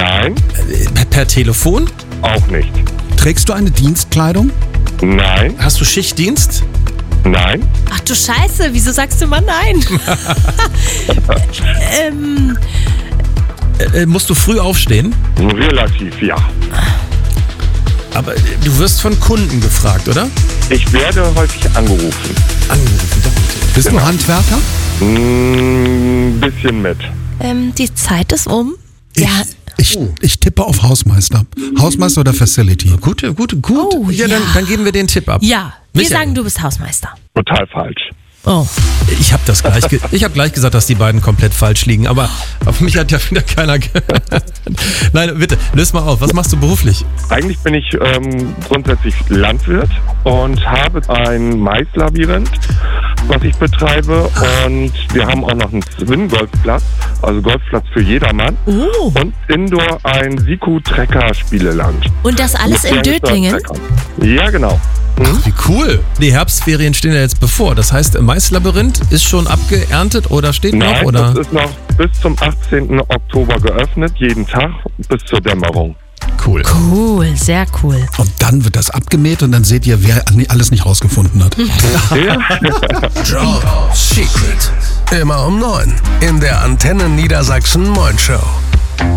Nein, Per Telefon? auch nicht. Trägst du eine Dienstkleidung? Nein, Hast du Schichtdienst? nein, Ach du Scheiße, wieso sagst du mal nein? Musst du früh aufstehen? relativ, ja. Aber du wirst von Kunden gefragt, oder? Ich werde häufig angerufen. Angerufen, doch gut. Bist du Handwerker? Bisschen mit. Die Zeit ist um. Ja. Ich tippe auf Hausmeister. Hausmeister oder Facility? Gut. Oh, ja, ja. Dann geben wir den Tipp ab. Ja, wir Michael. sagen, du bist Hausmeister. Total falsch. Oh. Ich habe gleich gesagt, dass die beiden komplett falsch liegen, aber auf mich hat ja wieder keiner gehört. Nein, bitte, löst mal auf. Was machst du beruflich? Eigentlich bin ich grundsätzlich Landwirt und habe ein Maislabyrinth, was ich betreibe. Und wir haben auch noch einen Swing-Golfplatz, also Golfplatz für jedermann. Oh. Und Indoor ein Siku-Trecker-Spieleland. Und das alles in Mit Dötlingen? Ja, genau. Ach, wie cool. Die Herbstferien stehen ja jetzt bevor. Das heißt, Maislabyrinth ist schon abgeerntet oder steht noch? Nein, Oder? das ist noch bis zum 18. Oktober geöffnet, jeden Tag bis zur Dämmerung. Cool. Cool, sehr cool. Und dann wird das abgemäht und dann seht ihr, wer alles nicht rausgefunden hat. Ja. Job Secret. Immer um 9 in der Antenne Niedersachsen Moin Show.